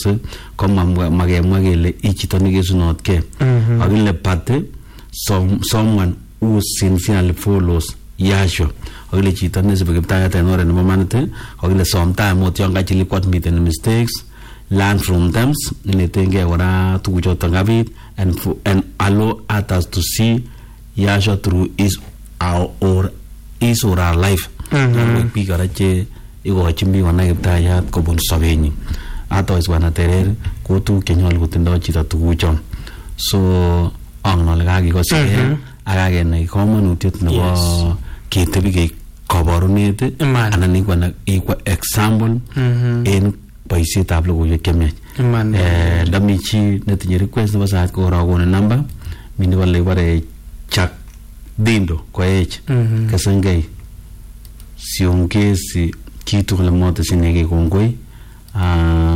follows ko magemwa kele ichito nekesunotke akile but someone who sincerely follows Yashua akile chito nesibe Kiptayat en oret nebo manit akile sometime ot yon kachili kwat miten mistakes learn from them inetenge kora tuguchoto ngabit and allow others to see Yashua through his or our life biik kora che ikochin biik konai Kiptayat kobun sobenyin atois wana terer ko tuguk chenyolu kotindoi chito tuguchon so ang'ole kakikosike akakenai komonutiet nebo ketebi kei kabarunet anan ikwa example en boisietab logoiwek chemiach ndami chi netinye request nebo sait ko rakone number mini wale bare Jack Dindo koech Kasengei siongezi kitu kile moto sinege kongoi